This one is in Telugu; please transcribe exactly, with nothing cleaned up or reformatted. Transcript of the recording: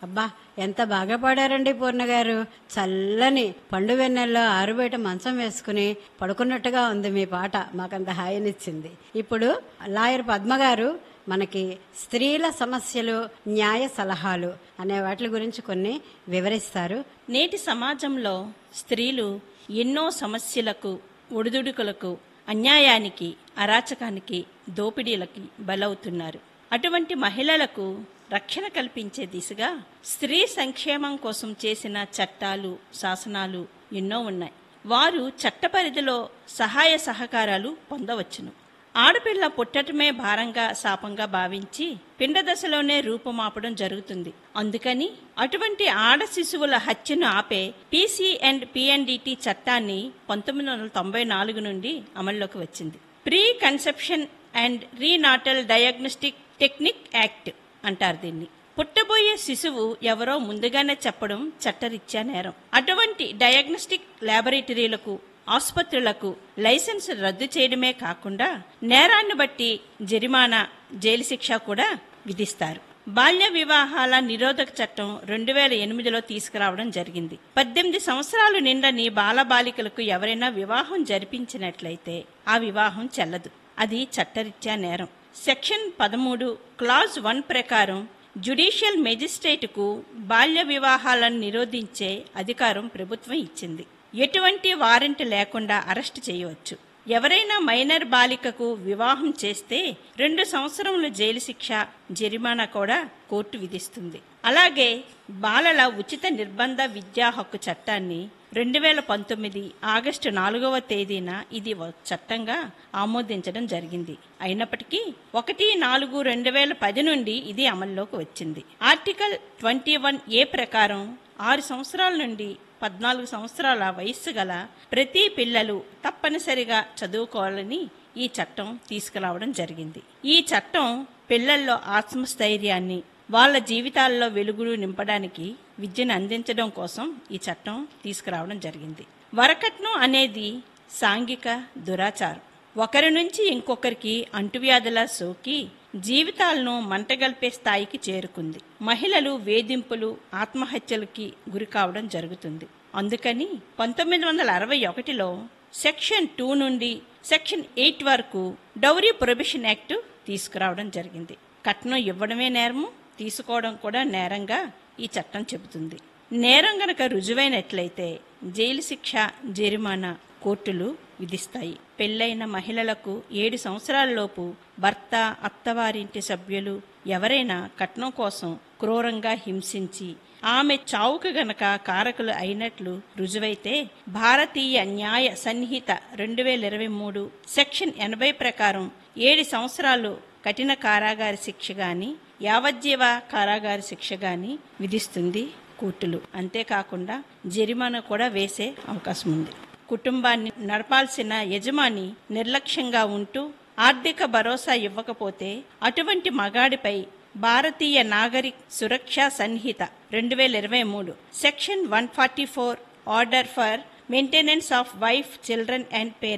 అబ్బా, ఎంత బాగా పాడారండి పూర్ణ గారు. చల్లని పండు వెన్నెల్లో ఆరుబయట మంచం వేసుకుని పడుకున్నట్టుగా ఉంది మీ పాట. మాకంత హాయినిచ్చింది. ఇప్పుడు లాయర్ పద్మ గారు మనకి స్త్రీల సమస్యలు, న్యాయ సలహాలు అనే వాటి గురించి కొన్ని వివరిస్తారు. నేటి సమాజంలో స్త్రీలు ఎన్నో సమస్యలకు, ఒడిదుడుకులకు, అన్యాయానికి, అరాచకానికి, దోపిడీలకి బలవుతున్నారు. అటువంటి మహిళలకు రక్షణ కల్పించే దిశగా స్త్రీ సంక్షేమం కోసం చేసిన చట్టాలు, శాసనాలు ఎన్నో ఉన్నాయి. వారు చట్ట పరిధిలో సహాయ సహకారాలు పొందవచ్చును. ఆడపిల్ల పుట్టటమే భారంగా, శాపంగా భావించి పిండ దశలోనే రూపుమాపడం జరుగుతుంది. అందుకని అటువంటి ఆడ శిశువుల హత్యను ఆపే పీసీ అండ్ పిఎన్డిటి చట్టాన్ని పంతొమ్మిది వందల తొంభై నాలుగు నుండి అమల్లోకి వచ్చింది. Pre conception and రీనాటల్ diagnostic technique act అంటారు దీన్ని. పుట్టబోయే శిశువు ఎవరో ముందుగానే చెప్పడం చట్టరీత్యా నేరం. అటువంటి డయాగ్నోస్టిక్ ల్యాబొరేటరీలకు, ఆసుపత్రులకు లైసెన్స్ రద్దు చేయడమే కాకుండా నేరాన్ని బట్టి జరిమానా, జైలు శిక్ష కూడా విధిస్తారు. బాల్య వివాహాల నిరోధక చట్టం రెండు వేల ఎనిమిదిలో తీసుకురావడం జరిగింది. పద్దెనిమిది సంవత్సరాలు నిండని బాలబాలికలకు ఎవరైనా వివాహం జరిపించినట్లయితే ఆ వివాహం చెల్లదు. అది చట్టరీత్యా నేరం. సెక్షన్ పదమూడు క్లాజ్ వన్ ప్రకారం జ్యుడిషియల్ మెజిస్ట్రేటుకు బాల్య వివాహాలను నిరోధించే అధికారం ప్రభుత్వం ఇచ్చింది. ఎటువంటి వారెంట్ లేకుండా అరెస్టు చేయవచ్చు. ఎవరైనా మైనర్ బాలికకు వివాహం చేస్తే రెండు సంవత్సరముల జైలు శిక్ష, జరిమానా కూడా కోర్టు విధిస్తుంది. అలాగే బాలల ఉచిత నిర్బంధ విద్యా హక్కు చట్టాన్ని రెండు వేల పంతొమ్మిది ఆగస్టు నాలుగవ తేదీన ఇది చట్టంగా ఆమోదించడం జరిగింది. అయినప్పటికీ ఒకటి నాలుగు రెండు వేల పది నుండి ఇది అమల్లోకి వచ్చింది. ఆర్టికల్ ట్వంటీ వన్ ఏ ప్రకారం ఆరు సంవత్సరాల నుండి పద్నాలుగు సంవత్సరాల వయస్సు గల ప్రతి పిల్లలు తప్పనిసరిగా చదువుకోవాలని ఈ చట్టం తీసుకురావడం జరిగింది. ఈ చట్టం పిల్లల్లో ఆత్మస్థైర్యాన్ని, వాళ్ళ జీవితాల్లో వెలుగులు నింపడానికి విద్యను అందించడం కోసం ఈ చట్టం తీసుకురావడం జరిగింది. వరకట్నం అనేది సాంఘిక దురాచారం. ఒకరి నుంచి ఇంకొకరికి అంటువ్యాధుల సోకి జీవితాలను మంటగల్పే స్థాయికి చేరుకుంది. మహిళలు వేధింపులు, ఆత్మహత్యలకి గురి కావడం జరుగుతుంది. అందుకని పంతొమ్మిది వందల అరవై ఒకటిలో సెక్షన్ టూ నుండి సెక్షన్ ఎయిట్ వరకు డౌరీ ప్రొహిబిషన్ యాక్ట్ తీసుకురావడం జరిగింది. కట్నం ఇవ్వడమే నేరము, తీసుకోవడం కూడా నేరంగా ఈ చట్టం చెబుతుంది. నేరం గనక రుజువైనట్లయితే జైలు శిక్ష, జరిమానా కోర్టులు విధిస్తాయి. పెళ్లైన మహిళలకు ఏడు సంవత్సరాలలోపు భర్త, అత్తవారింటి సభ్యులు ఎవరైనా కట్నం కోసం క్రూరంగా హింసించి ఆమె చావుకు గనక కారకులు అయినట్లు రుజువైతే భారతీయ న్యాయ సంహిత రెండు వేల ఇరవై మూడు సెక్షన్ ఎనభై ప్రకారం ఏడు సంవత్సరాలు కఠిన కారాగార శిక్ష గాని, యావజ్జీవ కారాగార శిక్ష గాని విధిస్తుంది కోర్టులు. అంతేకాకుండా జరిమానా కూడా వేసే అవకాశం ఉంది. కుటుంబాన్ని నడపాల్సిన యజమాని నిర్లక్ష్యంగా ఉంటూ ఆర్థిక భరోసా ఇవ్వకపోతే అటువంటి మగాడిపై భారతీయ నాగరిక సురక్షా సంహిత రెండు వేల ఇరవై మూడు section one forty four order for maintenance of wife, children and parents